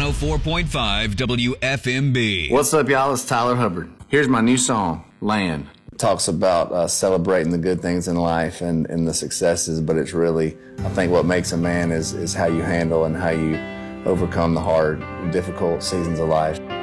104.5 WFMB. What's up, y'all? It's Tyler Hubbard. Here's my new song, Land. It talks about celebrating the good things in life and the successes, but it's really, I think what makes a man is how you handle and how you overcome the hard, difficult seasons of life.